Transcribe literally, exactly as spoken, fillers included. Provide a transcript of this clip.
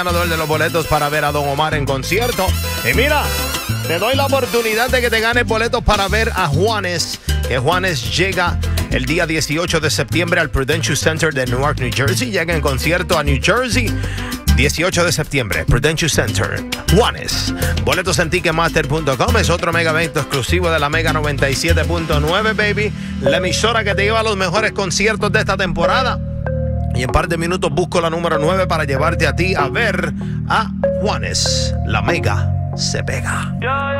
Ganador de los boletos para ver a Don Omar en concierto. Y mira, te doy la oportunidad de que te ganes boletos para ver a Juanes, que Juanes llega el día dieciocho de septiembre al Prudential Center de Newark, New Jersey. Llega en concierto a New Jersey. dieciocho de septiembre, Prudential Center, Juanes. Boletos en ticketmaster punto com. Es otro mega evento exclusivo de la Mega noventa y siete punto nueve, baby. La emisora que te lleva a los mejores conciertos de esta temporada. Y en par de minutos busco la número nueve para llevarte a ti a ver a Juanes. La Mega se pega.